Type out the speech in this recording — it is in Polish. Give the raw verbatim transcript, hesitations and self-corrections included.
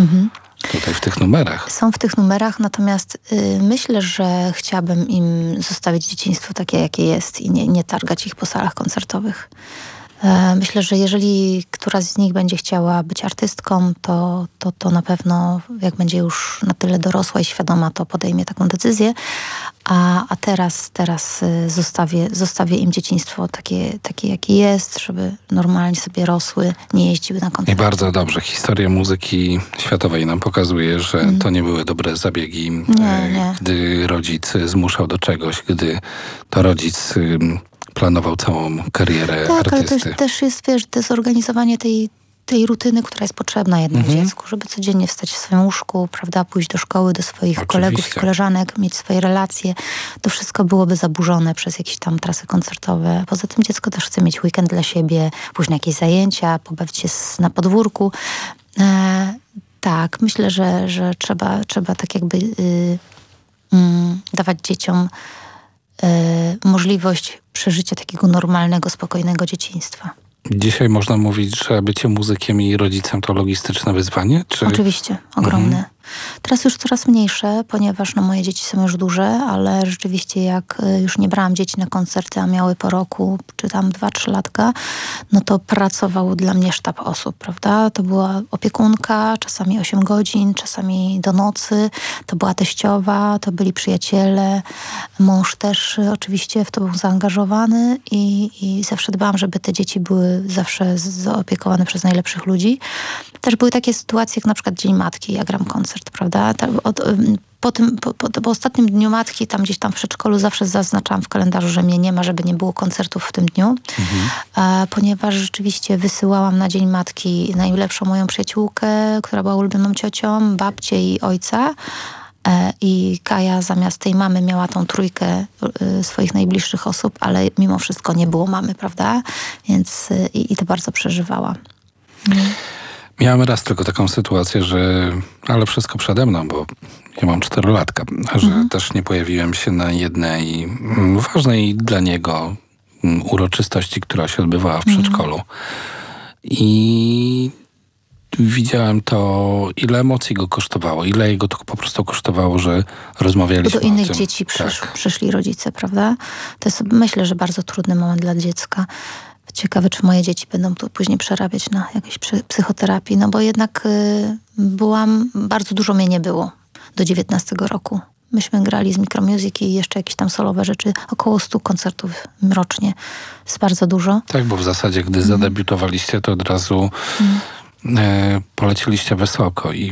Mhm. Tutaj w tych numerach. Są w tych numerach, natomiast y, myślę, że chciałabym im zostawić dzieciństwo takie, jakie jest i nie, nie targać ich po salach koncertowych. E, myślę, że jeżeli któraś z nich będzie chciała być artystką, to, to, to na pewno jak będzie już na tyle dorosła i świadoma, to podejmie taką decyzję. A, a teraz, teraz y, zostawię, zostawię im dzieciństwo takie, takie, jakie jest, żeby normalnie sobie rosły, nie jeździły na koncerty. I bardzo dobrze. Historia muzyki światowej nam pokazuje, że mm. to nie były dobre zabiegi, nie, nie. gdy rodzic zmuszał do czegoś, gdy to rodzic y, planował całą karierę tak, artysty. Tak, ale to też jest, wiesz, to zorganizowanie tej tej rutyny, która jest potrzebna jednemu mhm. dziecku, żeby codziennie wstać w swoim łóżku, prawda, pójść do szkoły, do swoich Oczywiście. kolegów i koleżanek, mieć swoje relacje. To wszystko byłoby zaburzone przez jakieś tam trasy koncertowe. Poza tym dziecko też chce mieć weekend dla siebie, pójść na jakieś zajęcia, pobawić się na podwórku. E, tak, myślę, że, że trzeba, trzeba tak jakby y, y, dawać dzieciom y, możliwość przeżycia takiego normalnego, spokojnego dzieciństwa. Dzisiaj można mówić, że bycie muzykiem i rodzicem to logistyczne wyzwanie? Czy... Oczywiście, ogromne. Mhm. Teraz już coraz mniejsze, ponieważ no, moje dzieci są już duże, ale rzeczywiście jak już nie brałam dzieci na koncerty, a miały po roku, czy tam dwa, trzy latka, no to pracował dla mnie sztab osób, prawda? To była opiekunka, czasami osiem godzin, czasami do nocy, to była teściowa, to byli przyjaciele, mąż też oczywiście w to był zaangażowany i, i zawsze dbałam, żeby te dzieci były zawsze zaopiekowane przez najlepszych ludzi. Też były takie sytuacje, jak na przykład Dzień Matki, ja gram koncert, prawda? Od, po, tym, po, po, po ostatnim Dniu Matki, tam gdzieś tam w przedszkolu zawsze zaznaczałam w kalendarzu, że mnie nie ma, żeby nie było koncertów w tym dniu, mhm. a, ponieważ rzeczywiście wysyłałam na Dzień Matki najlepszą moją przyjaciółkę, która była ulubioną ciocią, babcię i ojca. I Kaja zamiast tej mamy miała tą trójkę y, swoich najbliższych osób, ale mimo wszystko nie było mamy, prawda? Więc y, i to bardzo przeżywała. Mhm. Miałem raz tylko taką sytuację, że, ale wszystko przede mną, bo ja mam czterolatka, że mhm. też nie pojawiłem się na jednej m, ważnej dla niego m, uroczystości, która się odbywała w przedszkolu. Mhm. I widziałem to, ile emocji go kosztowało, ile jego to po prostu kosztowało, że rozmawialiśmy do innych o tym. dzieci przysz, tak. przyszli rodzice, prawda? To jest, myślę, że bardzo trudny moment dla dziecka. Ciekawe, czy moje dzieci będą to później przerabiać na jakiejś psychoterapii, no bo jednak y, byłam, bardzo dużo mnie nie było do dziewiętnastego roku. Myśmy grali z Micromusic i jeszcze jakieś tam solowe rzeczy, około stu koncertów rocznie. Jest bardzo dużo. Tak, bo w zasadzie, gdy mm. zadebiutowaliście, to od razu mm. e, poleciliście wysoko i